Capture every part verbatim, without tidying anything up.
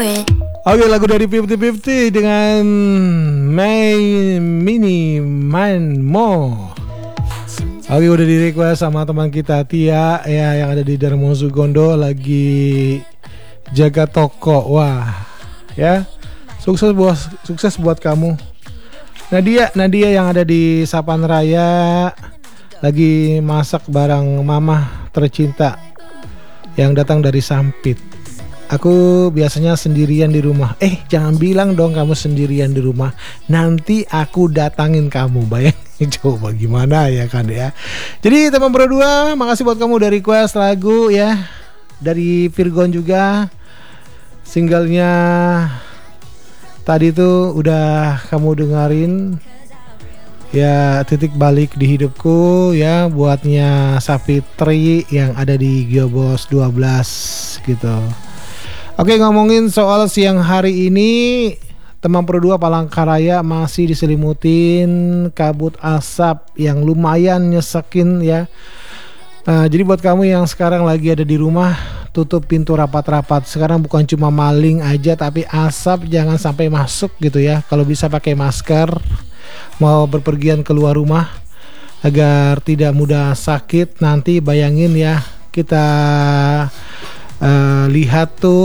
Oke, lagu dari fifty fifty dengan May Mini Man Mo. Oke, udah di request sama teman kita Tia ya, yang ada di Darmo Sugondo, lagi jaga toko. Wah, ya. Sukses buat sukses buat kamu. Nadia, Nadia yang ada di Sapan Raya lagi masak barang mama tercinta yang datang dari Sampit. Aku biasanya sendirian di rumah. Eh, jangan bilang dong kamu sendirian di rumah. Nanti aku datangin kamu. Bayangin coba gimana ya kan ya. Jadi teman berdua, makasih buat kamu dari request lagu ya. Dari Virgon juga. Singlenya tadi tuh udah kamu dengerin. Ya, titik balik di hidupku ya, buatnya Safitri yang ada di Giobos dua belas gitu. Oke, ngomongin soal siang hari ini, teman berdua Palangkaraya masih diselimutin kabut asap yang lumayan nyesekin ya. Nah, jadi buat kamu yang sekarang lagi ada di rumah, tutup pintu rapat-rapat. Sekarang bukan cuma maling aja, tapi asap jangan sampai masuk gitu ya. Kalau bisa pakai masker mau berpergian keluar rumah agar tidak mudah sakit. Nanti bayangin ya, kita uh, lihat tuh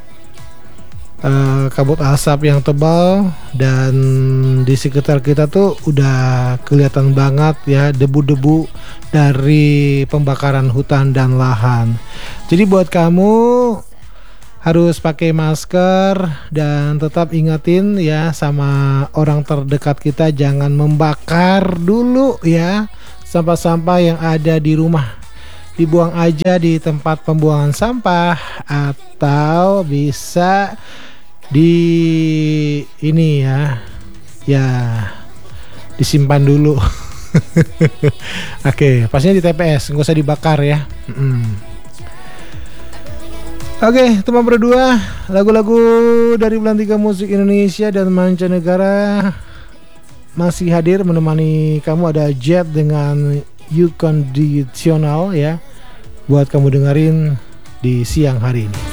uh, kabut asap yang tebal dan di sekitar kita tuh udah kelihatan banget ya debu-debu dari pembakaran hutan dan lahan. Jadi buat kamu harus pakai masker dan tetap ingetin ya sama orang terdekat kita, jangan membakar dulu ya sampah-sampah yang ada di rumah. Dibuang aja di tempat pembuangan sampah atau bisa di ini ya ya disimpan dulu. Oke, pastinya di T P S, nggak usah dibakar ya. mm. Oke, teman berdua, lagu-lagu dari Belantika Musik Indonesia dan mancanegara masih hadir menemani kamu. Ada Jet dengan You Conditional ya, buat kamu dengerin di siang hari ini.